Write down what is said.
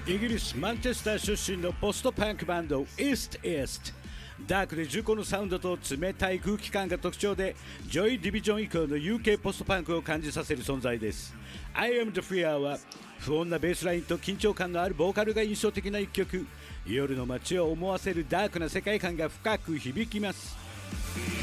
イギリス・マンチェスター出身のポストパンクバンド East East。ダークで重厚のサウンドと冷たい空気感が特徴で、ジョイ・ディビジョン以降の UK ポストパンクを感じさせる存在です。I Am the Fear は不穏なベースラインと緊張感のあるボーカルが印象的な一曲。夜の街を思わせるダークな世界観が深く響きます。